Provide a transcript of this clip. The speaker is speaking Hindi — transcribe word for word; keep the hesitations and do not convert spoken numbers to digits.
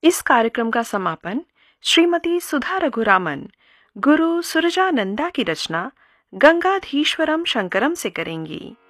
इस कार्यक्रम का समापन श्रीमती सुधा रघुरामन, गुरु सुरजानंदा की रचना गंगाधीश्वरम शंकरम से करेंगी।